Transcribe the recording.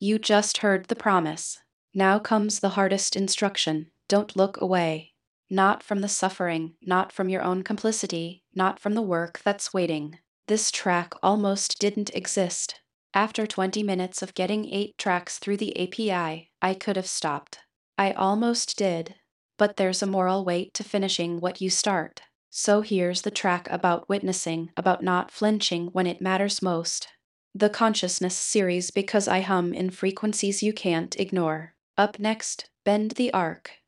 You just heard the promise. Now comes the hardest instruction. Don't look away. Not from the suffering, not from your own complicity, not from the work that's waiting. This track almost didn't exist. After 20 minutes of getting 8 tracks through the API, I could have stopped. I almost did. But there's a moral weight to finishing what you start. So here's the track about witnessing, about not flinching when it matters most. The Consciousness series, because I hum in frequencies you can't ignore. Up next, Bend the Arc.